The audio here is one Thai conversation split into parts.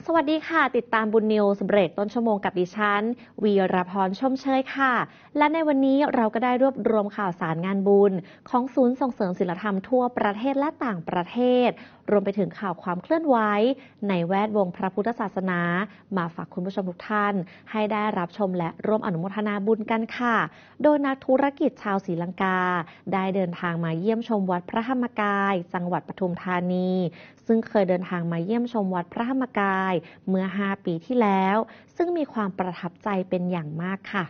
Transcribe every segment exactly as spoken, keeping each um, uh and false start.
สวัสดีค่ะติดตามบุญนิวส์เบรกต้นชั่วโมงกับดิฉันวีรพรชมเชยค่ะและในวันนี้เราก็ได้รวบรวมข่าวสารงานบุญของศูนย์ส่งเสริมศิลธรรมทั่วประเทศและต่างประเทศรวมไปถึงข่าวความเคลื่อนไหวในแวดวงพระพุทธศาสนามาฝากคุณผู้ชมทุกท่านให้ได้รับชมและร่วมอนุโมทนาบุญกันค่ะโดยนักธุรกิจชาวศรีลังกาได้เดินทางมาเยี่ยมชมวัดพระธรรมกายจังหวัดปทุมธานีซึ่งเคยเดินทางมาเยี่ยมชมวัดพระธรรมกายเมื่อห้าปีที่แล้วซึ่งมีความประทับใจเป็นอย่างมากค่ะ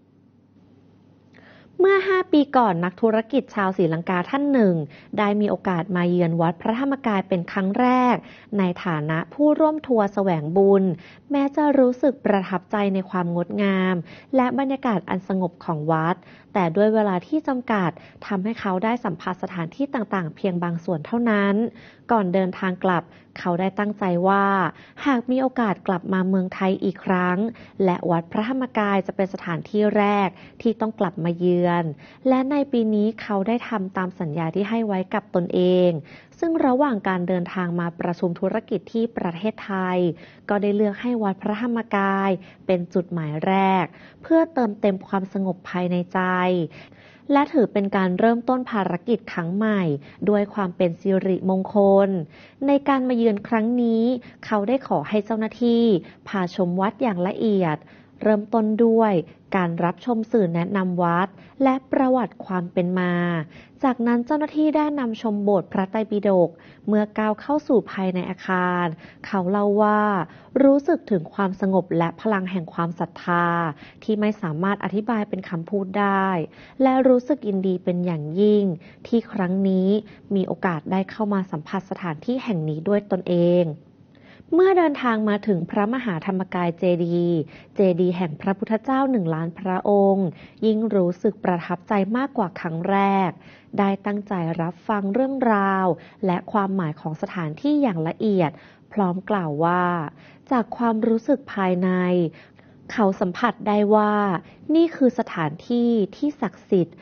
เมื่อห้าปีก่อนนักธุรกิจชาวศรีลังกาท่านหนึ่งได้มีโอกาสมาเยือนวัดพระธรรมกายเป็นครั้งแรกในฐานะผู้ร่วมทัวร์แสวงบุญแม้จะรู้สึกประทับใจในความงดงามและบรรยากาศอันสงบของวัดแต่ด้วยเวลาที่จำกัดทำให้เขาได้สัมผัสสถานที่ต่างๆเพียงบางส่วนเท่านั้นก่อนเดินทางกลับเขาได้ตั้งใจว่าหากมีโอกาสกลับมาเมืองไทยอีกครั้งและวัดพระธรรมกายจะเป็นสถานที่แรกที่ต้องกลับมาเยือนและในปีนี้เขาได้ทำตามสัญญาที่ให้ไว้กับตนเองซึ่งระหว่างการเดินทางมาประชุมธุรกิจที่ประเทศไทยก็ได้เลือกให้วัดพระธรรมกายเป็นจุดหมายแรกเพื่อเติมเต็มความสงบภายในใจและถือเป็นการเริ่มต้นภารกิจครั้งใหม่ด้วยความเป็นสิริมงคลในการมาเยือนครั้งนี้เขาได้ขอให้เจ้าหน้าที่พาชมวัดอย่างละเอียดเริ่มต้นด้วยการรับชมสื่อแนะนำวัดและประวัติความเป็นมาจากนั้นเจ้าหน้าที่ได้นำชมโบสถ์พระไตรปิฎกเมื่อก้าวเข้าสู่ภายในอาคารเขาเล่าว่ารู้สึกถึงความสงบและพลังแห่งความศรัทธาที่ไม่สามารถอธิบายเป็นคำพูดได้และรู้สึกยินดีเป็นอย่างยิ่งที่ครั้งนี้มีโอกาสได้เข้ามาสัมผัสสถานที่แห่งนี้ด้วยตนเองเมื่อเดินทางมาถึงพระมหาธรรมกายเจดีย์เจดีย์แห่งพระพุทธเจ้าหนึ่งล้านพระองค์ยิ่งรู้สึกประทับใจมากกว่าครั้งแรกได้ตั้งใจรับฟังเรื่องราวและความหมายของสถานที่อย่างละเอียดพร้อมกล่าวว่าจากความรู้สึกภายในเขาสัมผัสได้ว่านี่คือสถานที่ที่ศักดิ์สิทธิ์